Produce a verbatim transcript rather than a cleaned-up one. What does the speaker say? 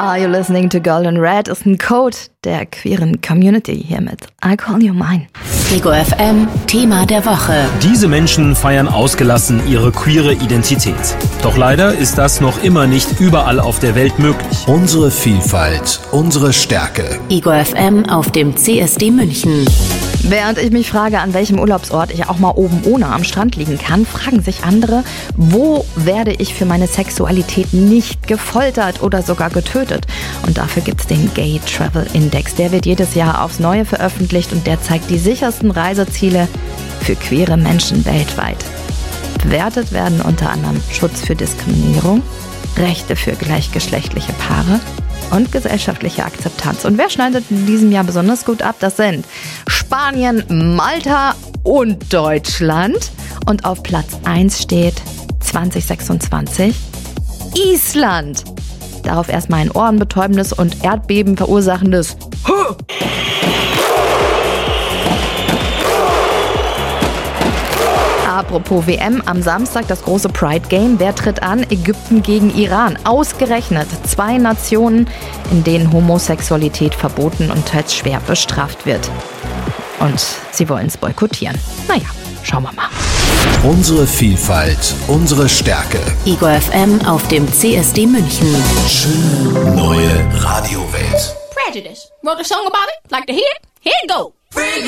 Are You Listening to Golden Red ist ein Code der queeren Community hiermit. I Call You Mine. Ego F M, Thema der Woche. Diese Menschen feiern ausgelassen ihre queere Identität. Doch leider ist das noch immer nicht überall auf der Welt möglich. Unsere Vielfalt, unsere Stärke. Ego F M auf dem C S D München. Während ich mich frage, an welchem Urlaubsort ich auch mal oben ohne am Strand liegen kann, fragen sich andere, wo werde ich für meine Sexualität nicht gefoltert oder sogar getötet? Und dafür gibt's den Gay Travel Index. Der wird jedes Jahr aufs Neue veröffentlicht und der zeigt die sichersten Reiseziele für queere Menschen weltweit. Bewertet werden unter anderem Schutz für Diskriminierung, Rechte für gleichgeschlechtliche Paare und gesellschaftliche Akzeptanz. Und wer schneidet in diesem Jahr besonders gut ab? Das sind Spanien, Malta und Deutschland. Und auf Platz eins steht zwanzig sechsundzwanzig Island. Darauf erstmal ein ohrenbetäubendes und Erdbeben verursachendes Huh! Apropos W M, am Samstag das große Pride Game. Wer tritt an? Ägypten gegen Iran. Ausgerechnet zwei Nationen, in denen Homosexualität verboten und teils schwer bestraft wird. Und sie wollen es boykottieren. Naja, schauen wir mal. Unsere Vielfalt, unsere Stärke. Ego F M auf dem C S D München. Schöne neue Radiowelt. Prejudice. Wrote a song about it? Like to hear it? Here it go. Free